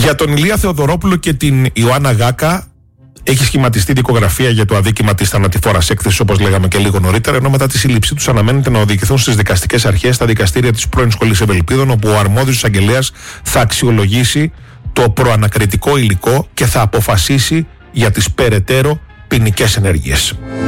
Για τον Ηλία Θεοδωρόπουλο και την Ιωάννα Γάκα έχει σχηματιστεί δικογραφία για το αδίκημα της θανατηφόρας έκθεσης, όπως λέγαμε και λίγο νωρίτερα, ενώ μετά τη σύλληψή τους αναμένεται να οδηγηθούν στις δικαστικές αρχές στα δικαστήρια της πρώην Σχολής Ευελπίδων, όπου ο αρμόδιος εισαγγελέας θα αξιολογήσει το προανακριτικό υλικό και θα αποφασίσει για τις περαιτέρω ποινικές ενέργειες.